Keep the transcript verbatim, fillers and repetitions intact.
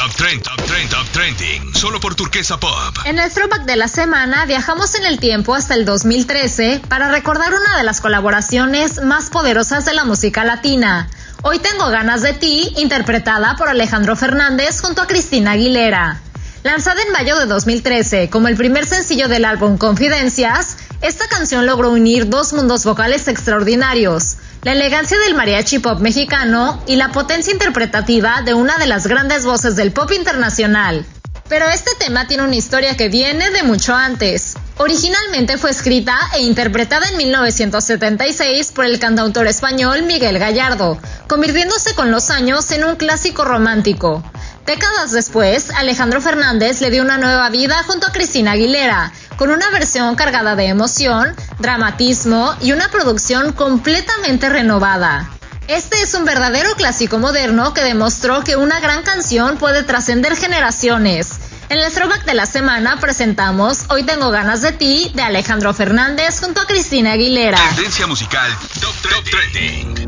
Top Trend, Top Trend, Top Trending, solo por Turquesa Pop. En el throwback de la semana viajamos en el tiempo hasta el dos mil trece para recordar una de las colaboraciones más poderosas de la música latina. Hoy tengo ganas de ti, interpretada por Alejandro Fernández junto a Cristina Aguilera. Lanzada en mayo de dos mil trece como el primer sencillo del álbum Confidencias, esta canción logró unir dos mundos vocales extraordinarios: la elegancia del mariachi pop mexicano y la potencia interpretativa de una de las grandes voces del pop internacional. Pero este tema tiene una historia que viene de mucho antes. Originalmente fue escrita e interpretada en mil novecientos setenta y seis por el cantautor español Miguel Gallardo, convirtiéndose con los años en un clásico romántico. Décadas después, Alejandro Fernández le dio una nueva vida junto a Cristina Aguilera, con una versión cargada de emoción, dramatismo y una producción completamente renovada. Este es un verdadero clásico moderno que demostró que una gran canción puede trascender generaciones. En el throwback de la semana presentamos Hoy tengo ganas de ti, de Alejandro Fernández junto a Cristina Aguilera. Tendencia musical Top Trending.